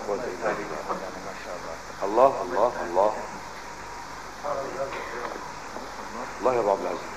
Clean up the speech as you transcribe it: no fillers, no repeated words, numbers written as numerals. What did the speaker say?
قوة إلا بالله. ما شاء الله. الله الله الله. الله يا ابو عبد العزيز.